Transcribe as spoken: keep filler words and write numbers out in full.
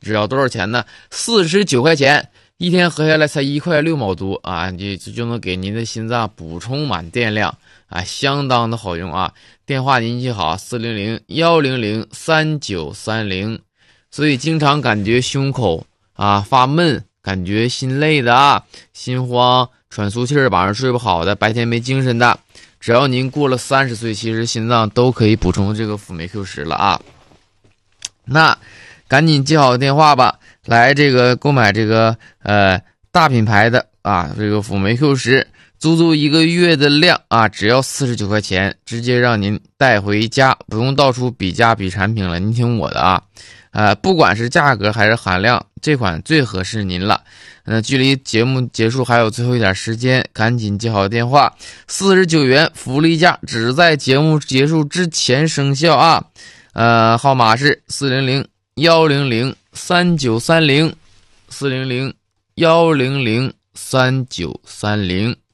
只要多少钱呢？四十九块钱，一天合下来才一块六毛多啊，你就能给您的心脏补充满电量啊，相当的好用啊。电话您记好，四零零一零零三九三零。所以经常感觉胸口啊发闷，感觉心累的啊，心慌喘粗气儿，晚上睡不好的，白天没精神的，只要您过了三十岁，其实心脏都可以补充这个辅酶 Q 十了啊。那赶紧记好电话吧，来这个购买这个呃大品牌的啊这个辅酶 Q 十，足足一个月的量啊，只要四十九块钱，直接让您带回家，不用到处比价比产品了。您听我的啊，呃，不管是价格还是含量，这款最合适您了。那距离节目结束还有最后一点时间，赶紧记好电话，四十九元福利价，只在节目结束之前生效啊。呃，号码是四零零一零零三九三零，四零零一零零三九三零。